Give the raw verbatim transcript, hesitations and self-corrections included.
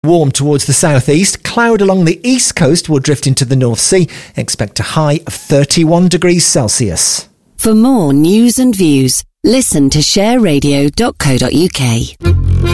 Warm towards the southeast, cloud along the east coast will drift into the North Sea. Expect a high of thirty-one degrees Celsius. For more news and views, listen to share radio dot co dot uk.